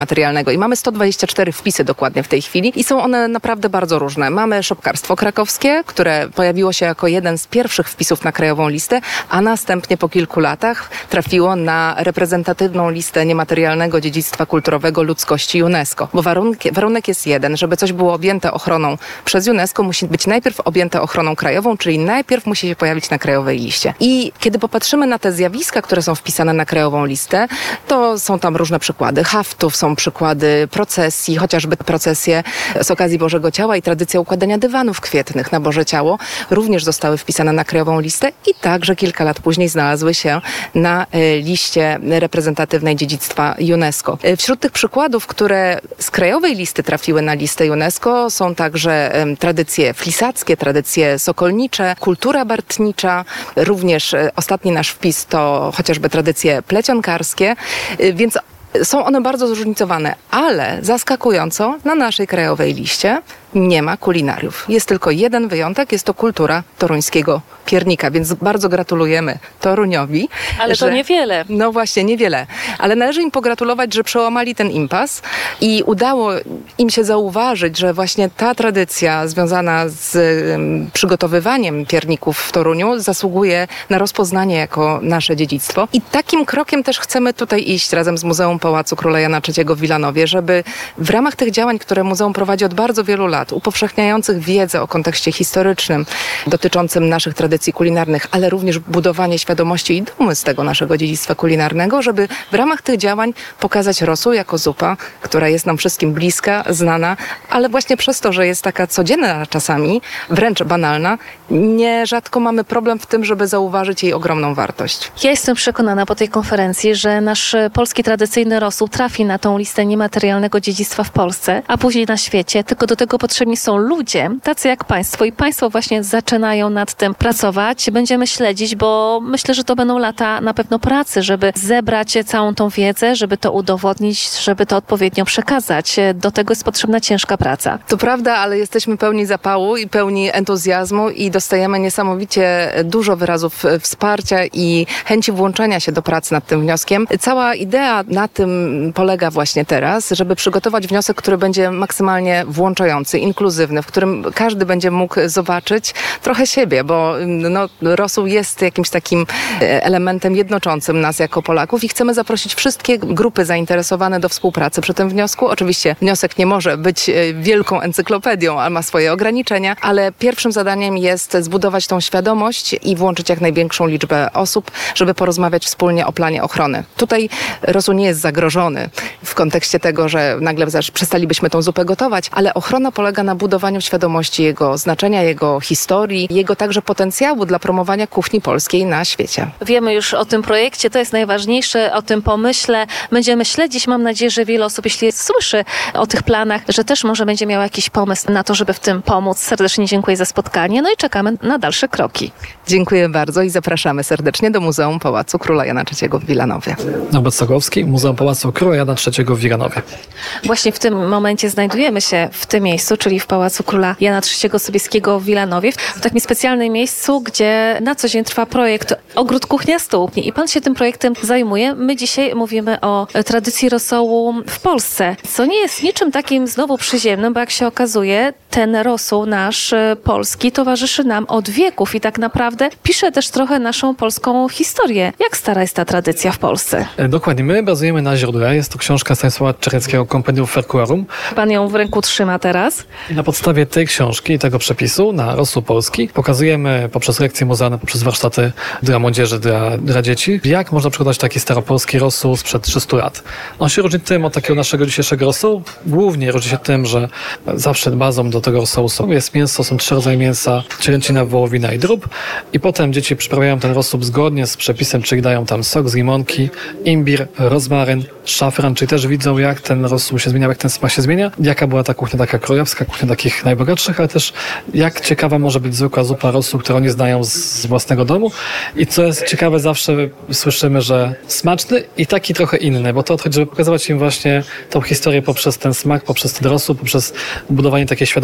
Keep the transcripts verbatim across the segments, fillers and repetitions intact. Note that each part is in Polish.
materialnego i mamy sto dwadzieścia cztery wpisy dokładnie w tej chwili i są one naprawdę bardzo różne. Mamy szopkarstwo krakowskie, które pojawiło się jako jeden z pierwszych wpisów na krajową listę, a następnie po kilku latach trafiło na reprezentatywną listę niematerialnego dziedzictwa kulturowego ludzkości UNESCO. Bo warunek, warunek jest jeden, żeby coś było objęte ochroną przez UNESCO, musi być najpierw objęte ochroną krajową, czyli najpierw musi się pojawić na krajowej liście. I kiedy popatrzymy na te zjawiska, które są wpisane na krajową listę, to są tam różne przykłady haftów, są przykłady procesji, chociażby procesje z okazji Bożego Ciała i tradycja układania dywanów kwietnych na Boże Ciało również zostały wpisane na krajową listę i także kilka lat później znalazły się na liście reprezentatywnej dziedzictwa UNESCO. Wśród tych przykładów, które z krajowej listy trafiły na listę UNESCO, są także tradycje flisackie, tradycje sokolnicze, kultura bartnicza, również ostatni nasz wpis to chociażby tradycje plecionkarskie, więc są one bardzo zróżnicowane, ale zaskakująco na naszej krajowej liście nie ma kulinariów. Jest tylko jeden wyjątek, jest to kultura toruńskiego piernika, więc bardzo gratulujemy Toruniowi. Ale że, to niewiele. No właśnie, niewiele. Ale należy im pogratulować, że przełamali ten impas i udało im się zauważyć, że właśnie ta tradycja związana z um, przygotowywaniem pierników w Toruniu zasługuje na rozpoznanie jako nasze dziedzictwo. I takim krokiem też chcemy tutaj iść razem z Muzeum Pałacu Króla Jana trzeciego w Wilanowie, żeby w ramach tych działań, które muzeum prowadzi od bardzo wielu lat, upowszechniających wiedzę o kontekście historycznym dotyczącym naszych tradycji kulinarnych, ale również budowanie świadomości i dumy z tego naszego dziedzictwa kulinarnego, żeby w ramach tych działań pokazać rosół jako zupa, która jest nam wszystkim bliska, znana, ale właśnie przez to, że jest taka codzienna czasami, wręcz banalna, nierzadko mamy problem w tym, żeby zauważyć jej ogromną wartość. Ja jestem przekonana po tej konferencji, że nasz polski tradycyjny rosół trafi na tą listę niematerialnego dziedzictwa w Polsce, a później na świecie, tylko do tego potrzebni są ludzie, tacy jak Państwo i Państwo właśnie zaczynają nad tym pracować. Będziemy śledzić, bo myślę, że to będą lata na pewno pracy, żeby zebrać całą tą wiedzę, żeby to udowodnić, żeby to odpowiednio przekazać. Do tego jest potrzebna ciężka praca. To prawda, ale jesteśmy pełni zapału i pełni entuzjazmu i dostajemy niesamowicie dużo wyrazów wsparcia i chęci włączenia się do pracy nad tym wnioskiem. Cała idea na tym polega właśnie teraz, żeby przygotować wniosek, który będzie maksymalnie włączający, inkluzywny, w którym każdy będzie mógł zobaczyć trochę siebie, bo no, rosół jest jakimś takim elementem jednoczącym nas jako Polaków i chcemy zaprosić wszystkie grupy zainteresowane do współpracy przy tym wniosku. Oczywiście wniosek nie może być wielką encyklopedią, ale ma swoje ograniczenia, ale pierwszym zadaniem jest zbudować tą świadomość i włączyć jak największą liczbę osób, żeby porozmawiać wspólnie o planie ochrony. Tutaj rosół nie jest zagrożony w kontekście tego, że nagle przestalibyśmy tą zupę gotować, ale ochrona polega na budowaniu świadomości jego znaczenia, jego historii, jego także potencjału dla promowania kuchni polskiej na świecie. Wiemy już o tym projekcie, to jest najważniejsze, o tym pomyśle. Będziemy śledzić, mam nadzieję, że wiele osób, jeśli słyszy o tych planach, że też może będzie miał jakiś pomysł na to, żeby w tym pomóc. Serdecznie dziękuję za spotkanie, no i czekamy na dalsze kroki. Dziękuję bardzo i zapraszamy serdecznie do Muzeum Pałacu Króla Jana trzeciego w Wilanowie. Norbert Stokowski, Muzeum Pałacu Króla Jana trzeciego w Wilanowie. Właśnie w tym momencie znajdujemy się w tym miejscu, czyli w Pałacu Króla Jana trzeciego Sobieskiego w Wilanowie, w takim specjalnym miejscu, gdzie na co dzień trwa projekt Ogród Kuchnia Stół. I pan się tym projektem zajmuje. My dzisiaj mówimy o tradycji rosołu w Polsce, co nie jest niczym takim znowu przyziemnym, bo jak się okazuje, ten rosół nasz polski towarzyszy nam od wieków i tak naprawdę pisze też trochę naszą polską historię. Jak stara jest ta tradycja w Polsce? Dokładnie. My bazujemy na źródle. Jest to książka Stanisława Czernieckiego Compendium Fercuarum. Pan ją w ręku trzyma teraz. I na podstawie tej książki i tego przepisu na rosół polski pokazujemy poprzez lekcje muzealne, poprzez warsztaty dla młodzieży, dla, dla dzieci, jak można przygotować taki staropolski rosół sprzed trzystu lat. On się różni tym od takiego naszego dzisiejszego rosołu. Głównie różni się tym, że zawsze bazą do tego rosołu jest mięso, są trzy rodzaje mięsa, cielęcina, wołowina i drób. I potem dzieci przyprawiają ten rosół zgodnie z przepisem, czyli dają tam sok z limonki, imbir, rozmaryn, szafran, czyli też widzą, jak ten rosół się zmienia, jak ten smak się zmienia, jaka była ta kuchnia taka królewska, kuchnia takich najbogatszych, ale też jak ciekawa może być zwykła zupa rosół, którą nie znają z własnego domu. I co jest ciekawe, zawsze słyszymy, że smaczny i taki trochę inny, bo to odchodzi, żeby pokazywać im właśnie tą historię poprzez ten smak, poprzez ten rosół, poprzez budowanie takiej świadomości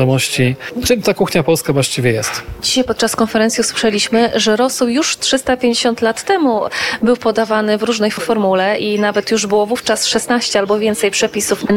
znajomości. Czym ta kuchnia polska właściwie jest? Dzisiaj podczas konferencji usłyszeliśmy, że rosół już trzysta pięćdziesiąt lat temu był podawany w różnej formule i nawet już było wówczas szesnaście albo więcej przepisów